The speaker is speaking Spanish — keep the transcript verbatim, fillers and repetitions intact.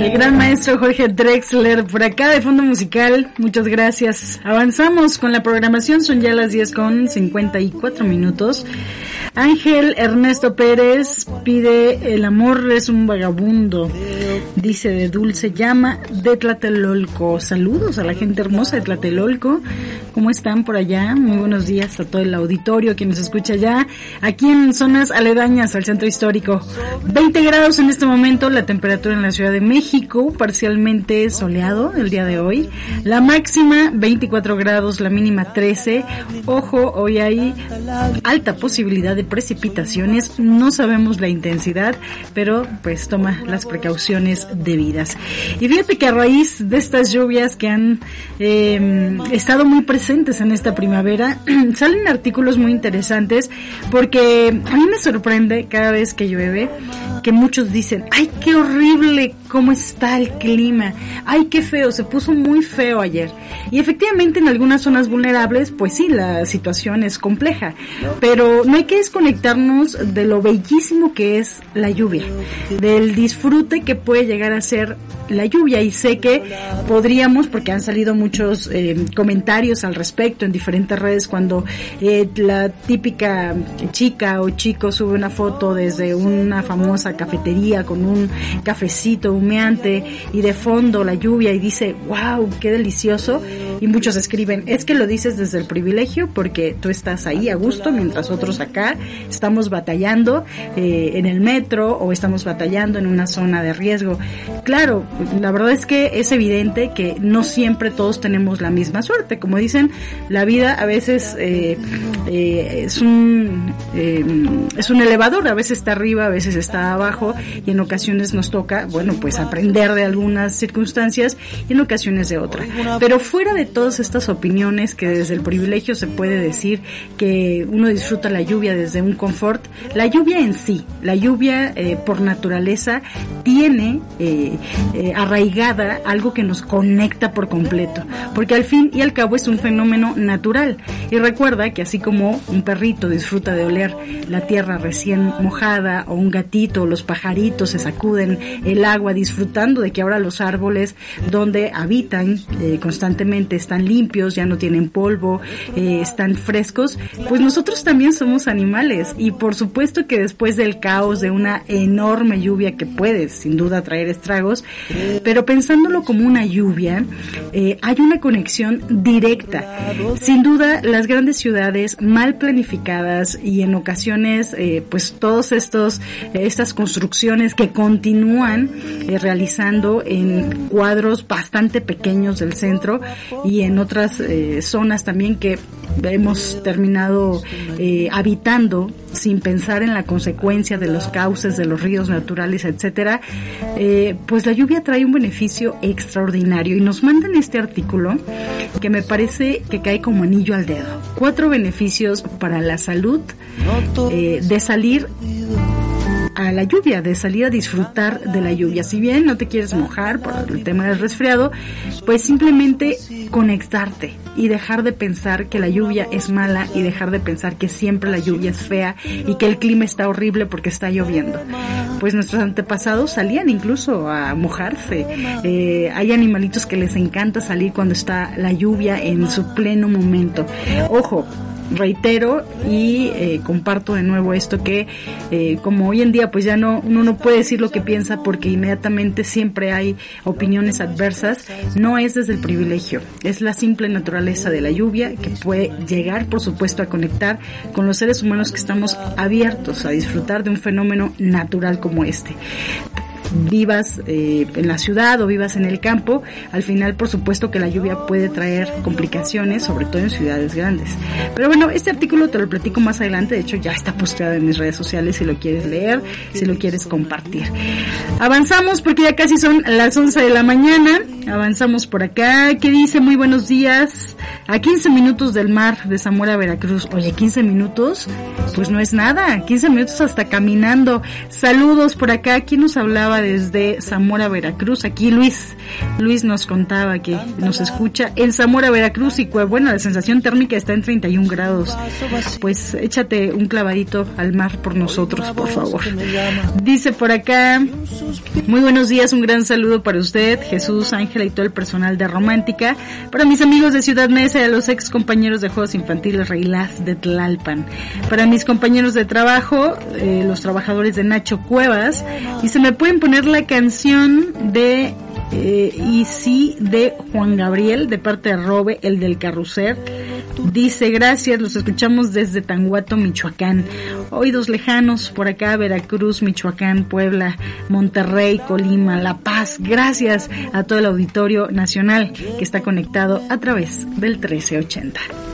El gran maestro Jorge Drexler por acá de fondo musical, muchas gracias. Avanzamos con la programación, son ya las diez con cincuenta y cuatro minutos. Ángel Ernesto Pérez pide El amor es un vagabundo, dice de Dulce Llama de Tlatelolco. Saludos a la gente hermosa de Tlatelolco, ¿cómo están por allá? Muy buenos días a todo el auditorio que nos escucha ya aquí en zonas aledañas al centro histórico. veinte grados en este momento la temperatura en la Ciudad de México, parcialmente soleado el día de hoy. La máxima veinticuatro grados, la mínima trece. Ojo, hoy hay alta posibilidad de precipitaciones, no sabemos la intensidad, pero pues toma las precauciones debidas. Y fíjate que a raíz de estas lluvias que han eh, estado muy presentes en esta primavera, salen artículos muy interesantes, porque a mí me sorprende cada vez que llueve que muchos dicen, ¡ay, qué horrible cómo está el clima! ¡Ay, qué feo! Se puso muy feo ayer. Y efectivamente en algunas zonas vulnerables, pues sí, la situación es compleja, pero no hay que desconectarnos de lo bellísimo que es la lluvia, del disfrute que puede llegar a ser la lluvia. Y sé que podríamos, porque han salido muchos eh, comentarios al respecto en diferentes redes, cuando eh, la típica chica o chico sube una foto desde una famosa cafetería con un cafecito humeante y de fondo la lluvia y dice, wow, qué delicioso. Y muchos escriben, es que lo dices desde el privilegio porque tú estás ahí a gusto, mientras otros acá estamos batallando eh, en el metro o estamos batallando en una zona de riesgo. Claro, la verdad es que es evidente que no siempre todos tenemos la misma suerte. Como dicen, la vida a veces eh, eh, es un eh, es un elevador, a veces está arriba, a veces está abajo, y en ocasiones nos toca, bueno, pues aprender de algunas circunstancias y en ocasiones de otra. Pero fuera de todas estas opiniones que desde el privilegio se puede decir que uno disfruta la lluvia desde un confort, la lluvia en sí, la lluvia eh, por naturaleza tiene eh, eh, arraigada algo que nos conecta por completo, porque al fin y al cabo es un fenómeno natural. Y recuerda que así como un perrito disfruta de oler la tierra recién mojada, o un gatito, o los pajaritos se sacuden el agua disfrutando de que ahora los árboles donde habitan eh, constantemente están limpios, ya no tienen polvo, eh, están frescos, pues nosotros también somos animales. Y por supuesto que después del caos de una enorme lluvia que puede sin duda traer estragos, pero pensándolo como una lluvia, eh, hay una conexión directa. Sin duda las grandes ciudades mal planificadas y en ocasiones eh, pues todos estos eh, estas construcciones que continúan eh, realizando en cuadros bastante pequeños del centro y en otras eh, zonas también que hemos terminado eh, habitando sin pensar en la consecuencia de los cauces de los ríos naturales, etcétera, eh, pues la lluvia trae un beneficio extraordinario. Y nos mandan este artículo que me parece que cae como anillo al dedo. Cuatro beneficios para la salud eh, de salir a la lluvia, de salir a disfrutar de la lluvia. Si bien no te quieres mojar por el tema del resfriado, pues simplemente conectarte y dejar de pensar que la lluvia es mala y dejar de pensar que siempre la lluvia es fea y que el clima está horrible porque está lloviendo. Pues nuestros antepasados salían incluso a mojarse. Eh, hay animalitos que les encanta salir cuando está la lluvia en su pleno momento. Ojo, reitero y eh, comparto de nuevo esto que eh, como hoy en día pues ya no uno no puede decir lo que piensa porque inmediatamente siempre hay opiniones adversas. No es desde el privilegio, es la simple naturaleza de la lluvia que puede llegar por supuesto a conectar con los seres humanos que estamos abiertos a disfrutar de un fenómeno natural como este. Vivas eh, en la ciudad o vivas en el campo, al final por supuesto que la lluvia puede traer complicaciones, sobre todo en ciudades grandes. Pero bueno, este artículo te lo platico más adelante, de hecho ya está posteado en mis redes sociales si lo quieres leer, si lo quieres compartir. Avanzamos porque ya casi son las once de la mañana, avanzamos por acá. ¿Qué dice? Muy buenos días. A quince minutos del mar de Zamora, Veracruz. Oye, quince minutos, pues no es nada. quince minutos hasta caminando. Saludos por acá. ¿Quién nos hablaba desde Zamora, Veracruz? Aquí Luis. Luis nos contaba que nos escucha en Zamora, Veracruz, y pues bueno, la sensación térmica está en treinta y un grados. Pues échate un clavadito al mar por nosotros, por favor. Dice por acá, muy buenos días, un gran saludo para usted, Jesús, Ángela y todo el personal de Romántica, para mis amigos de Ciudad Neza y a los ex compañeros de Juegos Infantiles Reilás de Tlalpan, para mis compañeros de trabajo, eh, los trabajadores de Nacho Cuevas, y se me pueden poner la canción de Eh, y sí, de Juan Gabriel, de parte de Robe, el del carrusel. Dice, gracias, los escuchamos desde Tanguato, Michoacán. Oídos lejanos por acá, Veracruz, Michoacán, Puebla, Monterrey, Colima, La Paz. Gracias a todo el auditorio nacional que está conectado a través del trece ochenta.